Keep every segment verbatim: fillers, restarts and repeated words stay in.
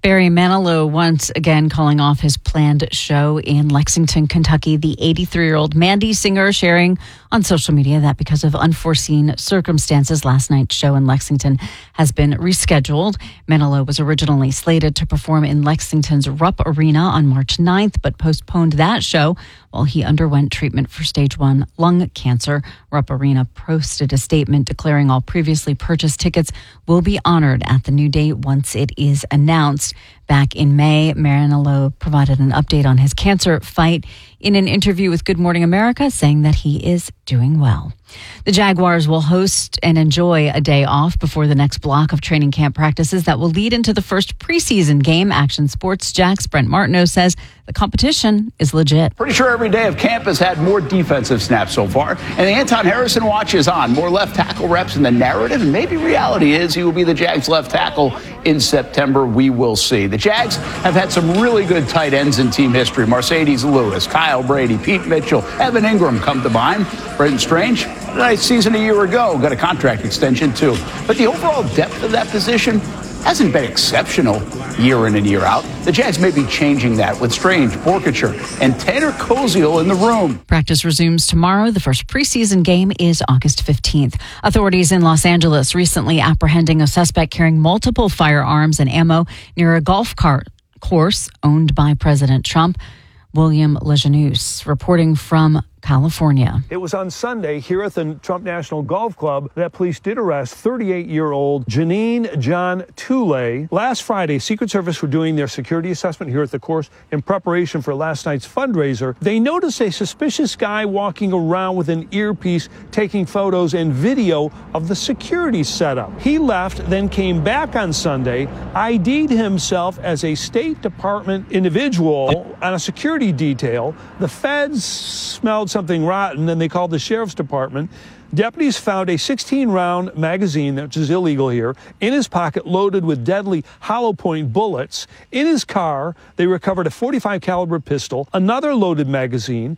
Barry Manilow once again calling off his planned show in Lexington, Kentucky. The eighty-three-year-old Mandy singer sharing on social media that because of unforeseen circumstances, last night's show in Lexington has been rescheduled. Manilow was originally slated to perform in Lexington's Rupp Arena on March ninth, but postponed that show while he underwent treatment for stage one lung cancer. Rupp Arena posted a statement declaring all previously purchased tickets will be honored at the new date once it is announced. Back in May, Manilow provided an update on his cancer fight in an interview with Good Morning America, saying that he is doing well. The Jaguars will host and enjoy a day off before the next block of training camp practices that will lead into the first preseason game. Action Sports Jack's Brent Martineau says the competition is legit. Pretty sure every day of camp has had more defensive snaps so far, and the Anton Harrison watch is on. More left tackle reps in the narrative, and maybe reality is he will be the Jags left tackle in September. We will see. The Jags have had some really good tight ends in team history. Mercedes Lewis, Kyle Brady, Pete Mitchell, Evan Ingram come to mind. Brenton Strange, a nice season a year ago, got a contract extension too. But the overall depth of that position hasn't been exceptional year in and year out. The Jags may be changing that with Strange, Borkature, and Tanner Koziel in the room. Practice resumes tomorrow. The first preseason game is August fifteenth. Authorities in Los Angeles recently apprehending a suspect carrying multiple firearms and ammo near a golf cart course owned by President Trump. William Lejeunesse reporting from California. It was on Sunday here at the Trump National Golf Club that police did arrest thirty-eight-year-old Janine John Toole. Last Friday, Secret Service were doing their security assessment here at the course in preparation for last night's fundraiser. They noticed a suspicious guy walking around with an earpiece, taking photos and video of the security setup. He left, then came back on Sunday, I D'd himself as a State Department individual on a security detail. The feds smelled something rotten, and they called the sheriff's department. Deputies found a sixteen-round magazine, which is illegal here, in his pocket loaded with deadly hollow point bullets. In his car, they recovered a forty-five caliber pistol, another loaded magazine.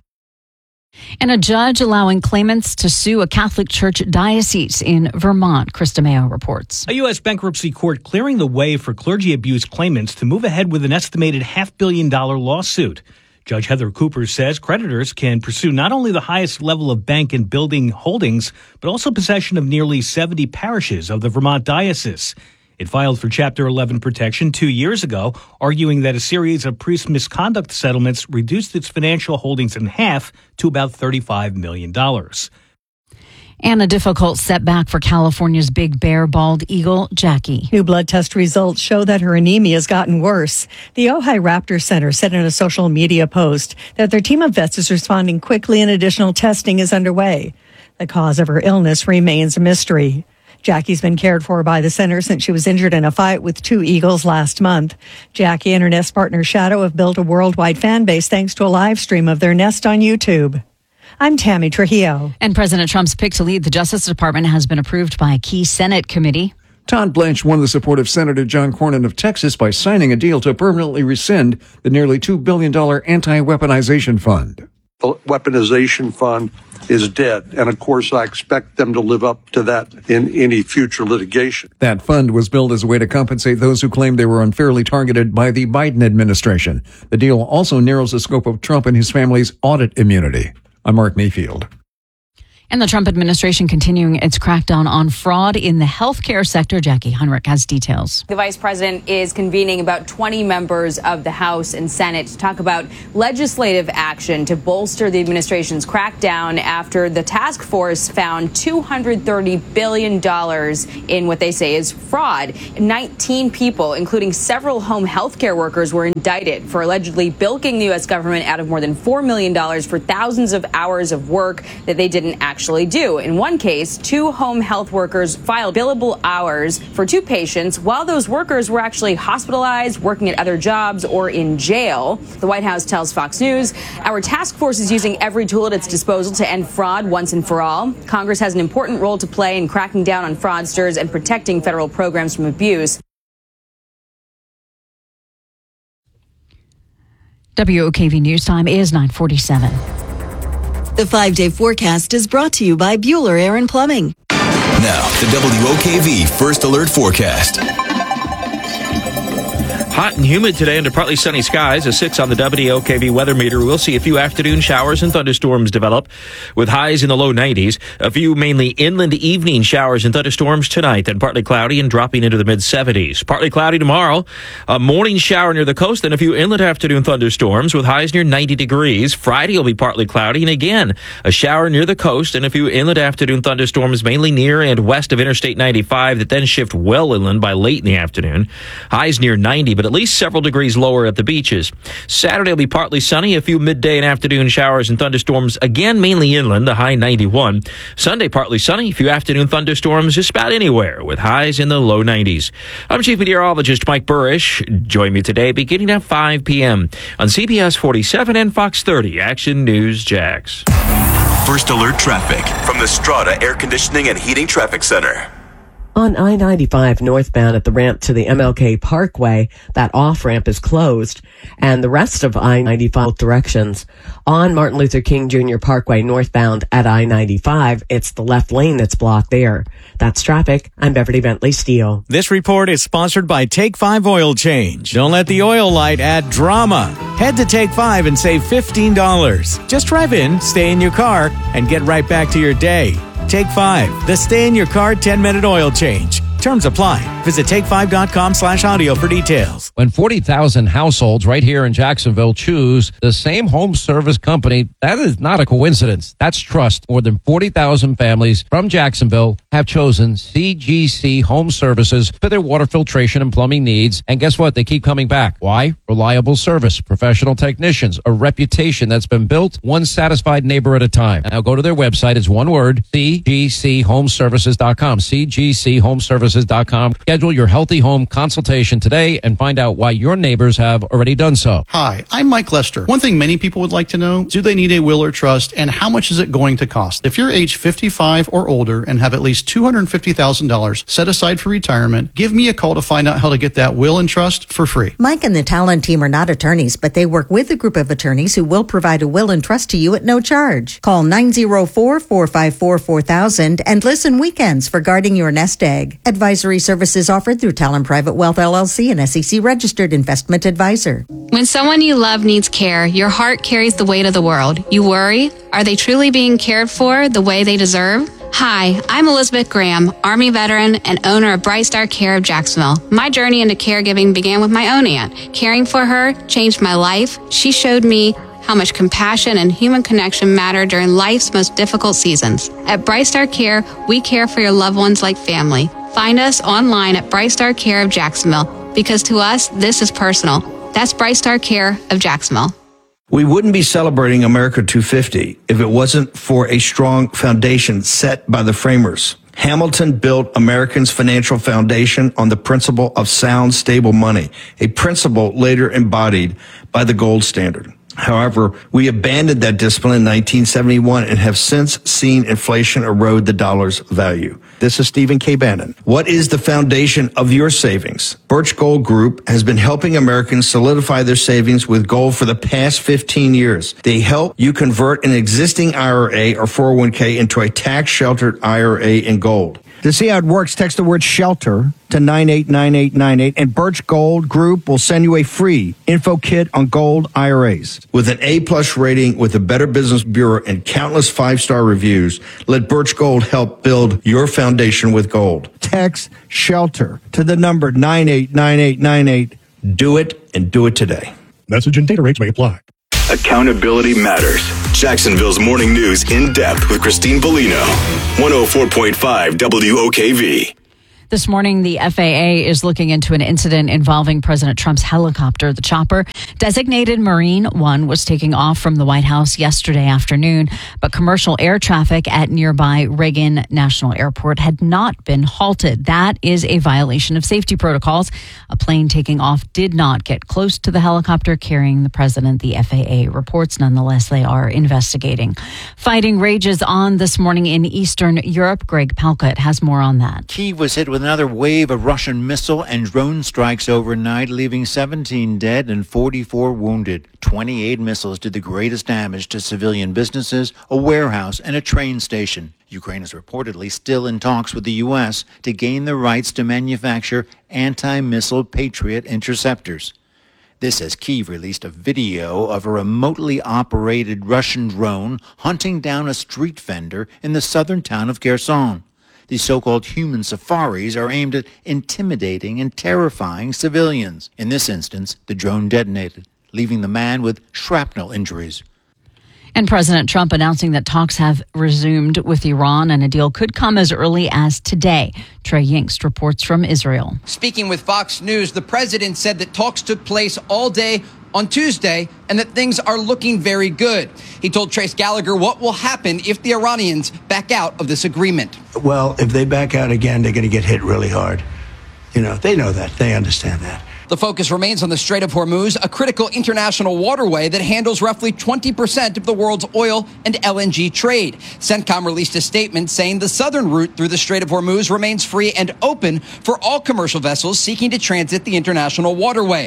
And a judge allowing claimants to sue a Catholic Church diocese in Vermont. Krista Mayo reports. A U S bankruptcy court clearing the way for clergy abuse claimants to move ahead with an estimated half billion dollar lawsuit. Judge Heather Cooper says creditors can pursue not only the highest level of bank and building holdings, but also possession of nearly seventy parishes of the Vermont diocese. It filed for Chapter eleven protection two years ago, arguing that a series of priest misconduct settlements reduced its financial holdings in half to about thirty-five million dollars. And a difficult setback for California's big bear bald eagle, Jackie. New blood test results show that her anemia has gotten worse. The Ojai Raptor Center said in a social media post that their team of vets is responding quickly and additional testing is underway. The cause of her illness remains a mystery. Jackie's been cared for by the center since she was injured in a fight with two eagles last month. Jackie and her nest partner Shadow have built a worldwide fan base thanks to a live stream of their nest on YouTube. I'm Tammy Trujillo. And President Trump's pick to lead the Justice Department has been approved by a key Senate committee. Todd Blanche won the support of Senator John Cornyn of Texas by signing a deal to permanently rescind the nearly two billion dollars anti-weaponization fund. The weaponization fund is dead, and of course I expect them to live up to that in any future litigation. That fund was built as a way to compensate those who claimed they were unfairly targeted by the Biden administration. The deal also narrows the scope of Trump and his family's audit immunity. I'm Mark Mayfield. And the Trump administration continuing its crackdown on fraud in the healthcare sector. Jackie Heinrich has details. The vice president is convening about twenty members of the House and Senate to talk about legislative action to bolster the administration's crackdown after the task force found two hundred thirty billion dollars in what they say is fraud. nineteen people, including several home health care workers, were indicted for allegedly bilking the U S government out of more than four million dollars for thousands of hours of work that they didn't actually actually do. In one case, two home health workers filed billable hours for two patients while those workers were actually hospitalized, working at other jobs, or in jail. The White House tells Fox News, our task force is using every tool at its disposal to end fraud once and for all. Congress has an important role to play in cracking down on fraudsters and protecting federal programs from abuse. W O K V News Time is nine forty-seven. The five-day forecast is brought to you by Bueller Air and Plumbing. Now, the W O K V First Alert Forecast. Hot and humid today under partly sunny skies. A six on the W O K V weather meter. We'll see a few afternoon showers and thunderstorms develop with highs in the low nineties. A few mainly inland evening showers and thunderstorms tonight, then partly cloudy and dropping into the mid seventies. Partly cloudy tomorrow. A morning shower near the coast, then a few inland afternoon thunderstorms with highs near ninety degrees. Friday will be partly cloudy and again a shower near the coast and a few inland afternoon thunderstorms mainly near and west of Interstate ninety-five that then shift well inland by late in the afternoon. Highs near ninety, but at least several degrees lower at the beaches. Saturday will be partly sunny, a few midday and afternoon showers and thunderstorms, again mainly inland, the high ninety-one. Sunday partly sunny, a few afternoon thunderstorms just about anywhere with highs in the low nineties. I'm Chief Meteorologist Mike Burrish. Join me today beginning at five p.m. on C B S forty-seven and Fox thirty Action News Jax. First Alert Traffic from the Strata Air Conditioning and Heating Traffic Center. On I ninety-five northbound at the ramp to the M L K Parkway, that off-ramp is closed, and the rest of I ninety-five directions. On Martin Luther King Junior Parkway northbound at I ninety-five, it's the left lane that's blocked there. That's traffic. I'm Beverly Bentley Steele. This report is sponsored by Take five Oil Change. Don't let the oil light add drama. Head to Take five and save fifteen dollars. Just drive in, stay in your car, and get right back to your day. Take five, the stay in your car ten minute oil change. Terms apply. Visit take five dot com slash audio for details. When forty thousand households right here in Jacksonville choose the same home service company, that is not a coincidence. That's trust. More than forty thousand families from Jacksonville have chosen C G C Home Services for their water filtration and plumbing needs. And guess what? They keep coming back. Why? Reliable service, professional technicians, a reputation that's been built one satisfied neighbor at a time. Now go to their website. It's one word, C G C home services dot com. C G C home services dot com. Schedule your healthy home consultation today and find out why your neighbors have already done so. Hi, I'm Mike Lester. One thing many people would like to know, do they need a will or trust, and how much is it going to cost? If you're age fifty-five or older and have at least two hundred fifty thousand dollars set aside for retirement, give me a call to find out how to get that will and trust for free. Mike and the Talent team are not attorneys, but they work with a group of attorneys who will provide a will and trust to you at no charge. Call nine oh four, four five four, four thousand and listen weekends for guarding your nest egg. Advisory services offered through Talon Private Wealth L L C, an S E C registered investment advisor. When someone you love needs care, your heart carries the weight of the world. You worry, are they truly being cared for the way they deserve? Hi, I'm Elizabeth Graham, Army veteran and owner of Bright Star Care of Jacksonville. My journey into caregiving began with my own aunt. Caring for her changed my life. She showed me how much compassion and human connection matter during life's most difficult seasons. At Bright Star Care, we care for your loved ones like family. Find us online at Bright Star Care of Jacksonville, because to us, this is personal. That's Bright Star Care of Jacksonville. We wouldn't be celebrating America two fifty if it wasn't for a strong foundation set by the framers. Hamilton built Americans' financial foundation on the principle of sound, stable money, a principle later embodied by the gold standard. However, we abandoned that discipline in nineteen seventy-one and have since seen inflation erode the dollar's value. This is Stephen K. Bannon. What is the foundation of your savings? Birch Gold Group has been helping Americans solidify their savings with gold for the past fifteen years. They help you convert an existing I R A or four oh one k into a tax-sheltered I R A in gold. To see how it works, text the word SHELTER to nine eight nine eight nine eight, and Birch Gold Group will send you a free info kit on gold I R As. With an A-plus rating with the Better Business Bureau and countless five-star reviews, let Birch Gold help build your foundation with gold. Text SHELTER to the number nine eight nine eight nine eight. Do it, and do it today. Message and data rates may apply. Accountability matters. Jacksonville's Morning News in depth with Christine Bellino. one oh four point five W O K V. This morning, the F A A is looking into an incident involving President Trump's helicopter. The chopper, designated Marine One, was taking off from the White House yesterday afternoon, but commercial air traffic at nearby Reagan National Airport had not been halted. That is a violation of safety protocols. A plane taking off did not get close to the helicopter carrying the president, the F A A reports. Nonetheless, they are investigating. Fighting rages on this morning in Eastern Europe. Greg Palkut has more on that. Kyiv was hit with another wave of Russian missile and drone strikes overnight, leaving seventeen dead and forty-four wounded. twenty-eight missiles did the greatest damage to civilian businesses, a warehouse, and a train station. Ukraine is reportedly still in talks with the U S to gain the rights to manufacture anti-missile Patriot interceptors. This as Kyiv released a video of a remotely operated Russian drone hunting down a street vendor in the southern town of Kherson. These so-called human safaris are aimed at intimidating and terrifying civilians. In this instance, the drone detonated, leaving the man with shrapnel injuries. And President Trump announcing that talks have resumed with Iran and a deal could come as early as today. Trey Yingst reports from Israel. Speaking with Fox News, the president said that talks took place all day on Tuesday and that things are looking very good. He told Trace Gallagher what will happen if the Iranians back out of this agreement. Well, if they back out again, they're going to get hit really hard. You know, they know that. They understand that. The focus remains on the Strait of Hormuz, a critical international waterway that handles roughly twenty percent of the world's oil and L N G trade. CENTCOM released a statement saying the southern route through the Strait of Hormuz remains free and open for all commercial vessels seeking to transit the international waterway.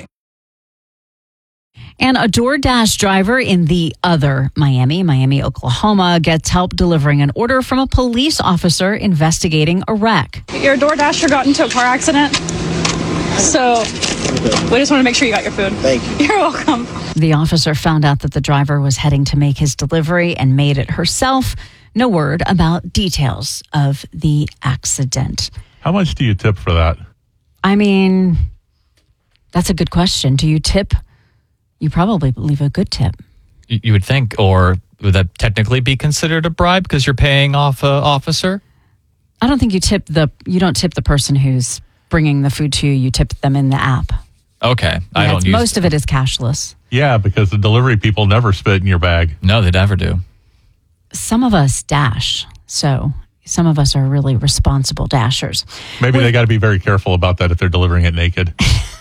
And a DoorDash driver in the other Miami, Miami, Oklahoma, gets help delivering an order from a police officer investigating a wreck. Your DoorDasher got into a car accident, so we just want to make sure you got your food. Thank you. You're welcome. The officer found out that the driver was heading to make his delivery and made it herself. No word about details of the accident. How much do you tip for that? I mean, that's a good question. Do you tip? You probably leave a good tip. You would think, or would that technically be considered a bribe because you're paying off an officer? I don't think you tip the, you don't tip the person who's bringing the food to you. You tip them in the app. Okay. I Yeah, don't use most of it is cashless. Yeah, because the delivery people never spit in your bag. No, they never do. Some of us dash, so some of us are really responsible dashers. Maybe they got to be very careful about that if they're delivering it naked.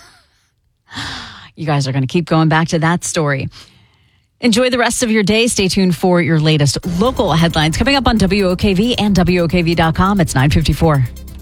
You guys are going to keep going back to that story. Enjoy the rest of your day. Stay tuned for your latest local headlines coming up on W O K V and W O K V dot com. It's nine fifty-four.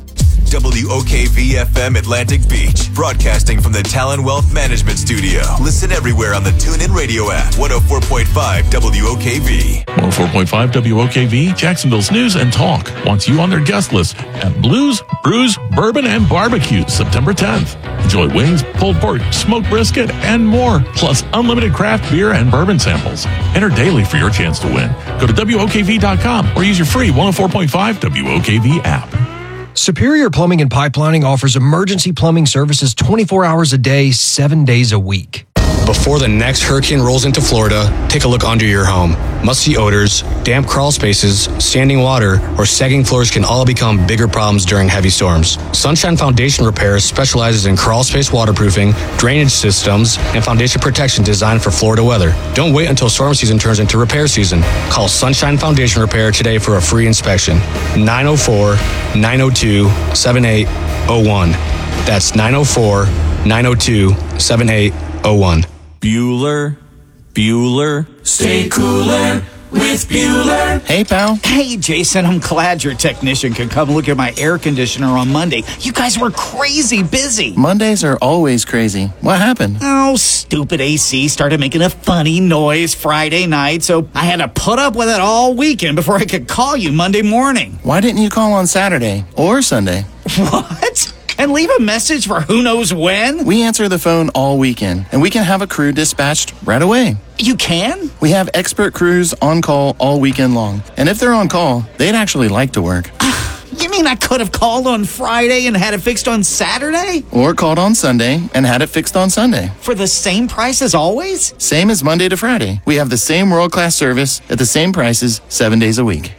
W O K V F M Atlantic Beach, broadcasting from the Talon Wealth Management Studio. Listen everywhere on the TuneIn Radio app. one oh four point five W O K V. one oh four point five W O K V, Jacksonville's News and Talk, wants you on their guest list at Blues, Brews, Bourbon, and Barbecue, September tenth. Enjoy wings, pulled pork, smoked brisket, and more, plus unlimited craft beer and bourbon samples. Enter daily for your chance to win. Go to W O K V dot com or use your free one oh four point five W O K V app. Superior Plumbing and Pipelining offers emergency plumbing services twenty-four hours a day, seven days a week. Before the next hurricane rolls into Florida, take a look under your home. Musty odors, damp crawl spaces, standing water, or sagging floors can all become bigger problems during heavy storms. Sunshine Foundation Repair specializes in crawl space waterproofing, drainage systems, and foundation protection designed for Florida weather. Don't wait until storm season turns into repair season. Call Sunshine Foundation Repair today for a free inspection. nine oh four, nine oh two, seven eight oh one. That's nine oh four, nine oh two, seven eight oh one. Bueller, Bueller, stay cooler with Bueller. Hey, pal. Hey, Jason, I'm glad your technician could come look at my air conditioner on Monday. You guys were crazy busy. Mondays are always crazy. What happened? Oh, stupid A C started making a funny noise Friday night, so I had to put up with it all weekend before I could call you Monday morning. Why didn't you call on Saturday or Sunday? What? And leave a message for who knows when? We answer the phone all weekend, and we can have a crew dispatched right away. You can? We have expert crews on call all weekend long. And if they're on call, they'd actually like to work. You mean I could have called on Friday and had it fixed on Saturday? Or called on Sunday and had it fixed on Sunday. For the same price as always? Same as Monday to Friday. We have the same world-class service at the same prices seven days a week.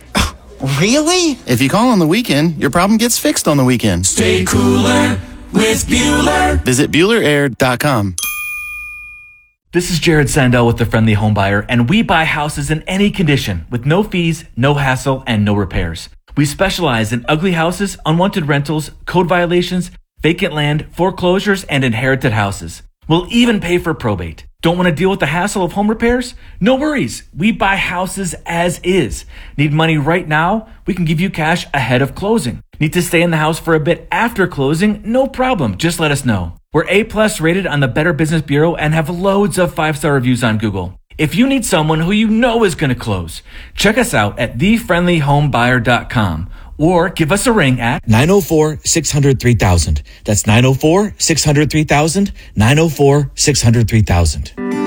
Really? If you call on the weekend, your problem gets fixed on the weekend. Stay cooler with Bueller. Visit Bueller Air dot com. This is Jared Sandell with The Friendly Home Buyer, and we buy houses in any condition with no fees, no hassle, and no repairs. We specialize in ugly houses, unwanted rentals, code violations, vacant land, foreclosures, and inherited houses. We'll even pay for probate. Don't want to deal with the hassle of home repairs? No worries. We buy houses as is. Need money right now? We can give you cash ahead of closing. Need to stay in the house for a bit after closing? No problem. Just let us know. We're A plus rated on the Better Business Bureau and have loads of five-star reviews on Google. If you need someone who you know is going to close, check us out at the friendly home buyer dot com or give us a ring at nine oh four, six hundred, three thousand. That's nine oh four, six hundred, three thousand, nine oh four, six hundred, three thousand.